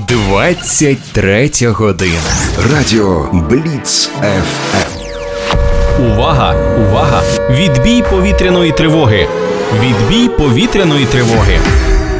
23 година. Радіо Бліц ФМ. Увага! Увага! Відбій повітряної тривоги! Відбій повітряної тривоги!